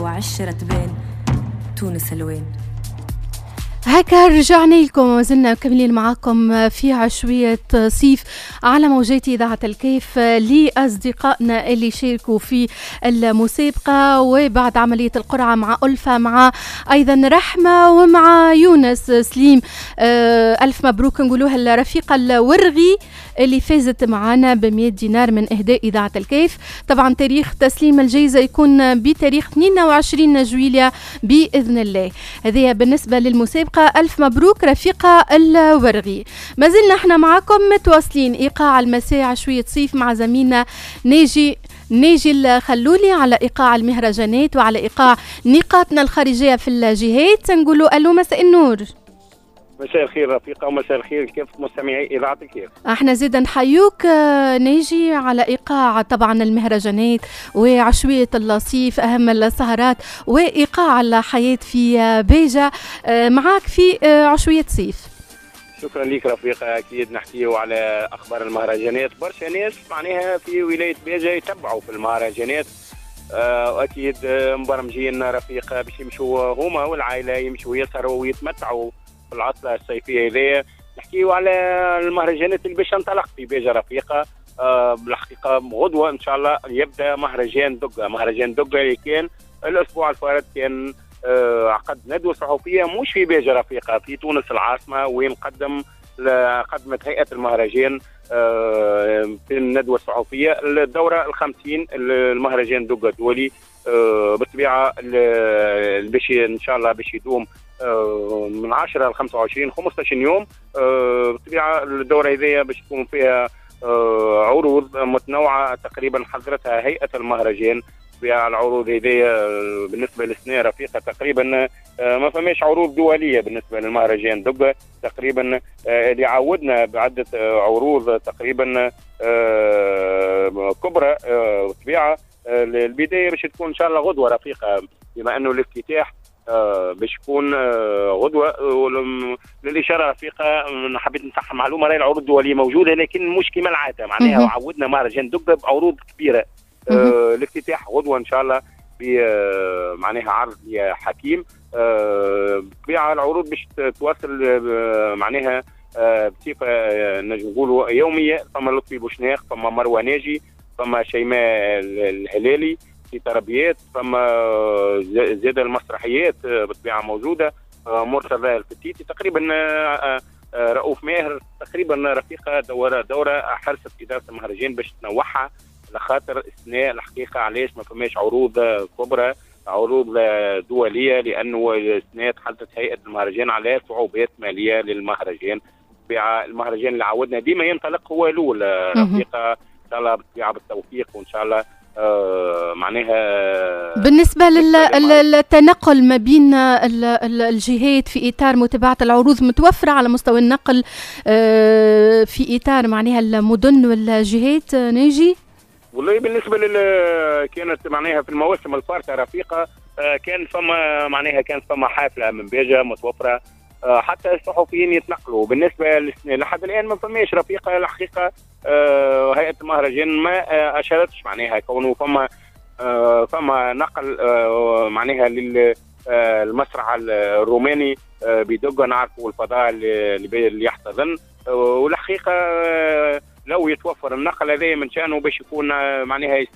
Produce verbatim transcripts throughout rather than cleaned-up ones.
وعشرة بين تونس الوين. هكا رجعنا لكم وزلنا مكملين معاكم في عشوية صيف على موجات إذاعة الكيف لأصدقائنا اللي شاركوا في المسابقة. وبعد عملية القرعة مع ألفة مع أيضا رحمة ومع يونس سليم، ألف مبروك نقولوها الرفيقة الورغي اللي فازت معنا بمئة دينار من إهداء إذاعة الكيف. طبعا تاريخ تسليم الجائزة يكون بتاريخ اثنين وعشرين جويلية بإذن الله. هذه بالنسبة للمسابقة. ألف مبروك رفيقة الورغي. ما زلنا احنا معكم متواصلين إيقاع المساء عشوية صيف مع زميلنا ناجي ناجي الخلولي على إيقاع المهرجانات وعلى إيقاع نقاطنا الخارجية في الجهات. نقولوا ألو مساء النور. مساء الخير رفيقة ومساء الخير كيف مستمعي إذاعة الكيف. احنا زيدا نحيوك ناجي على إيقاع طبعا المهرجانات وعشوية الصيف أهم السهرات وإيقاع الحياة في بيجة معاك في عشوية صيف. شكرا لك رفيقة. أكيد نحكيه على أخبار المهرجانات. برشا ناس معناها في ولاية بيجة يتبعوا في المهرجانات، وأكيد مبرمجين رفيقة باش يمشوا هما والعائلة يمشوا يسهروا ويتمتعوا في العطلة الصيفية هذيا. نحكيو على المهرجانات اللي باش تنطلق في بيجة رفيقة. أه بالحقيقة غدوة إن شاء الله يبدأ مهرجان دقة. مهرجان دقة اللي كان الأسبوع الفارط كان أه عقد ندوة صحفية مش في بيجة رفيقة، في تونس العاصمة، وين قدم قدمت هيئة المهرجان أه في الندوة الصحفية الدورة الخمسين المهرجان دقة الدولي. أه بالطبيعة باش إن شاء الله باش يدوم من عشرة ل خمسة وعشرين خمسة عشر يوم. بالطبيعه الدوره هذه باش تكون فيها عروض متنوعه تقريبا حضرتها هيئه المهرجان. العروض هذه بالنسبه للسنه رفيقه تقريبا ما فماش عروض دوليه بالنسبه للمهرجان دقه تقريبا، اللي عودنا بعده عروض تقريبا كبرى. بالطبيعه البدايه باش تكون ان شاء الله غدوه رفيقه، بما انه الافتتاح آه باش يكون آه غدوه. للاشاره رفيقه حبيت نصحح معلومه، راهي العروض الدوليه موجوده لكن مش كما العاده، معناها عودنا مهرجان دقه بعروض كبيره. آه الافتتاح غدوه ان شاء الله ب آه معناها عرض يا حكيم. بالطبيعه آه العروض باش تواصل آه معناها آه بصفه آه نجم نقولوا يوميه. فما لطفي بوشناق، فما مروه ناجي، فما شيماء الهلالي في تربيات، فما زيادة المسرحيات بالطبيعة موجودة، مرتضى الفتيتي تقريبا، رؤوف ماهر تقريبا رفيقة. دورة دورة حرصت إدارة المهرجان باش تنوعها لخاطر السنة الحقيقة علاش ما فماش عروض كبرى عروض دولية، لأنه السنة تحدثت هيئة المهرجان على صعوبات مالية للمهرجان. المهرجان اللي عودنا ديما ينطلق هو الأول رفيقة، إن شاء الله بالطبيعة بالتوفيق، وإن شاء الله آه معناها بالنسبة للتنقل ما بين الجهات في إطار متابعة العروض متوفرة على مستوى النقل آه في إطار معناها المدن والجهات ناجي؟ والله بالنسبة لل كانت معناها في المواسم الفارطة رفيقة آه كان فما معناها كانت فما حافلة من بيجة متوفرة، آه حتى الصحفيين يتنقلوا. بالنسبة للسنة لحد الآن ما فماش رفيقة الحقيقة. آه هيئة المهرجان ما آه أشارتش معناها كونه فما آه فما نقل آه معناها للمسرح الروماني آه بدقة نعرفوا الفضاء اللي, اللي يحتضن. آه والحقيقة آه لو يتوفر النقل هذا من شأنه باش يكون آه معناها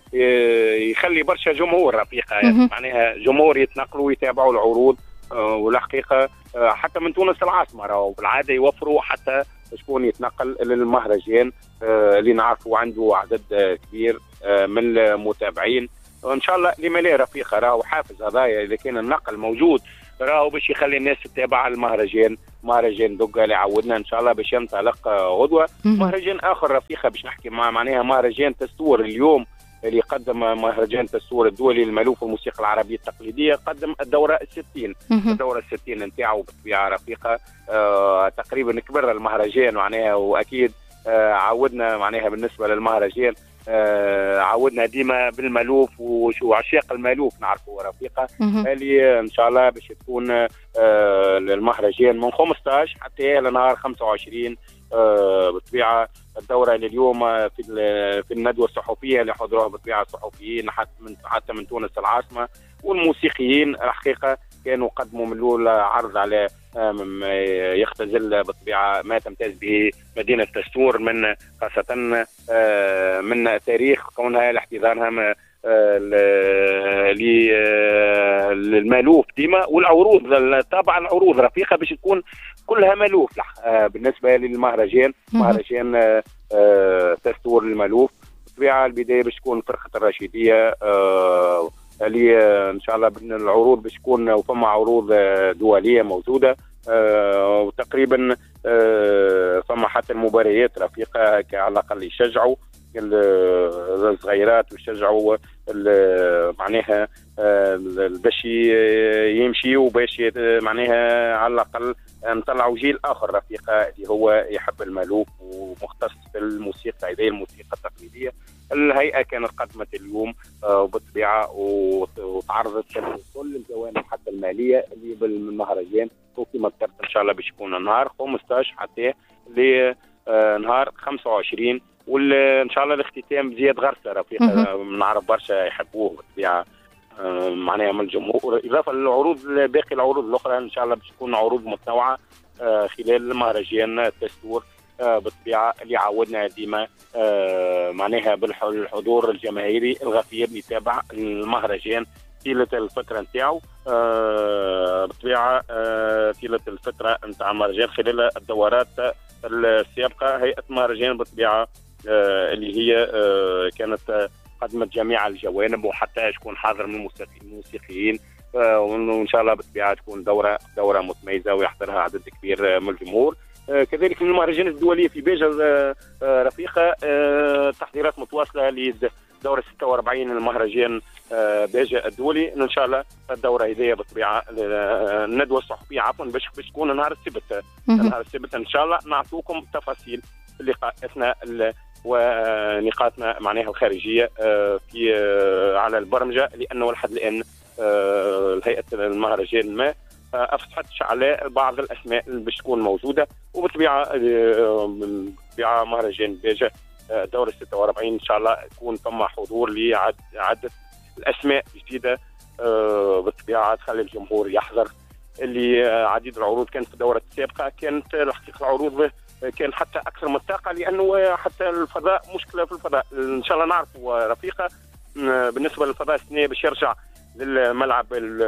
يخلي برشا جمهور رفيقة، يعني معناها جمهور يتنقلوا ويتابعوا العروض. آه والحقيقة آه حتى من تونس العاصمة راهو بالعادة يوفروا حتى شكون يتنقل للمهرجان آه اللي نعرفوا عنده عدد آه كبير آه من المتابعين. وان شاء الله لما لا رفيقه راهو حافز هذايا اذا كان النقل موجود راهو باش يخلي الناس تتابع المهرجان. مهرجان دقه اللي عودنا ان شاء الله باش ينطلق آه غدوه. مهرجان اخر رفيقه باش نحكي مع معناها مهرجان تستور اليوم اللي قدم مهرجان تستور الدولي للمألوف والموسيقى العربية التقليدية، قدم الدورة الستين. الدورة الستين نتاعو بالطبيعة رفيقة آه تقريبا كبر المهرجان معناها، وأكيد آه عودنا معناها بالنسبة للمهرجان آه عودنا ديما بالمألوف وعشاق المألوف نعرفوا رفيقة. اللي إن شاء الله باش تكون آه المهرجان من خمسطاش حتى لنهار خمسة وعشرين. آه بالطبيعة الدورة لليوم في في الندوة الصحفية اللي حضروها بالطبيعة الصحفيين حتى من حتى من تونس العاصمة والموسيقيين الحقيقه كانوا قدموا من الاول عرض على يختزل بالطبيعه ما تمتاز به مدينه دستور من خاصه من تاريخ كونها لاحتضانها للمالوف ديما، والعروض طبعا عروض رفيقه باش تكون كلها مالوف بالنسبه للمهرجان. مهرجان دستور المالوف بالطبيعه البدايه باش تكون فرقه الرشيديه اللي ان شاء الله العروض باش تكون وفما عروض دوليه موجوده وتقريبا فما حتى المباريات رفيقه على الاقل يشجعوا الصغيرات ويشجعوا معناها باش يمشي وباش معناها على الاقل نطلعوا جيل اخر رفيقه اللي هو يحب المالوف ومختص في الموسيقى هذه الموسيقى التقليديه. الهيئه كانت قدمت اليوم بالطبيعه وتعرضت كل الجوانب حتى الماليه اللي بالمهرجان، وكما ذكرت ان شاء الله باش يكون نهار خمسطاش حتى لنهار خمسة وعشرين، وان شاء الله الاختتام بزياد غرسه رفيقه نعرف برشا يحبوه بالطبيعه معناها من الجمهور، اضافه للعروض باقي العروض الاخرى ان شاء الله باش تكون عروض متنوعه خلال مهرجان الدستور بالطبيعه اللي عودنا ديما معناها بالحضور الجماهيري الغفير اللي يتابع المهرجان طيله الفتره نتاعو بالطبيعه طيله الفتره نتاع المهرجان خلال الدورات السابقه. هيئه المهرجان بالطبيعه اللي هي كانت قدمت جميع الجوانب وحتى شكون حاضر من الموسيقيين، وان شاء الله بالطبيعه تكون دوره دوره متميزه ويحضرها عدد كبير من الجمهور. كذلك من المهرجانات الدوليه في بيجا رفيقه تحضيرات متواصله لدوره ستة وأربعين المهرجان بيجا الدولي، ان شاء الله الدوره هذه بالطبيعه الندوه الصحفيه عفوا باش باش تكون نهار السبت. نهار السبت ان شاء الله نعطوكم تفاصيل لقاءاتنا ونقاطنا معناها الخارجيه في على البرمجه، لانه لحد الان هيئه المهرجان ما افصحتش على بعض الاسماء اللي باش تكون موجوده، وبالطبيعه بالطبيعه مهرجان بيجا دوره ستة وأربعين ان شاء الله يكون ثم حضور لعدة الاسماء جديده بالطبيعه تخلي الجمهور يحضر. اللي عديد العروض كانت في الدوره السابقه كانت الحقيقه العروض كان حتى اكثر من الطاقه، لانه حتى الفضاء مشكله في الفضاء ان شاء الله نعرفوا رفيقه بالنسبه للفضاء السنه باش يرجع للملعب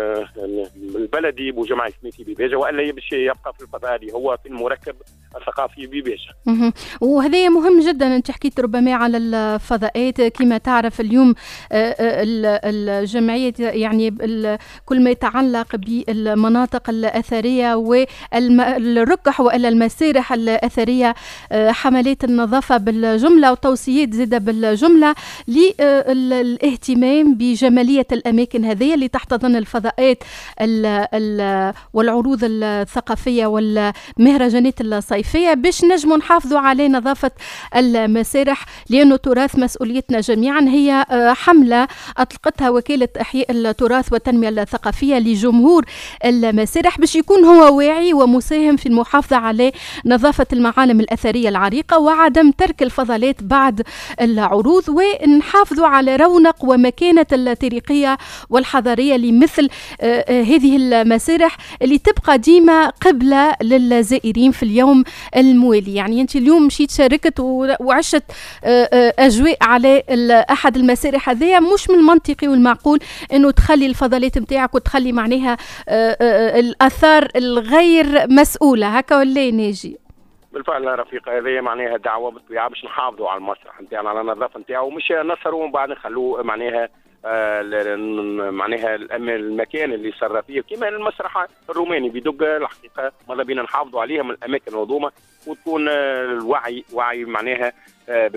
البلدي بوجمع سميتي ببيجا، والا باش يبقى في الفضاء اللي هو في المركب الثقافي ببيجا. وهذا مهم جدا. انت حكيت ربما على الفضاءات، كما تعرف اليوم الجمعيه يعني كل ما يتعلق بالمناطق الاثريه والركح والا المسارح الاثريه، حملات النظافه بالجمله وتوصيات زاده بالجمله للاهتمام بجماليه الاماكن هذه اللي تحتضن الفضاءات والعروض الثقافيه والمهرجانات الصيفيه، باش نجموا نحافظوا على نظافه المسارح، لانه تراث مسؤوليتنا جميعا. هي حمله اطلقتها وكاله احياء التراث والتنميه الثقافيه لجمهور المسارح باش يكون هو واعي ومساهم في المحافظه على نظافه المعالم الاثريه العريقه وعدم ترك الفضلات بعد العروض، ونحافظوا على رونق ومكانه التاريخيه والحضاريه لمثل هذه المسارح اللي تبقى ديما قبله للزائرين في اليوم الموالي. يعني انت اليوم مشيت شاركت وعشت اجواء على احد المسارح هذيا، مش من المنطقي والمعقول انه تخلي الفضلات نتاعك وتخلي معناها الاثار الغير مسؤوله هكا، ولا ناجي؟ بالفعل رفيقه هذه معناها دعوه بالطبيعه باش نحافظوا على المسرح نتاعنا على النظافه نتاعو، مش نصروا ومن بعد نخلوه معناها آه معناها المكان اللي صار فيه كما المسرح الروماني بدق. الحقيقه ماذا بينا نحافظوا عليها من الاماكن العظومه، وتكون الوعي وعي معناها آه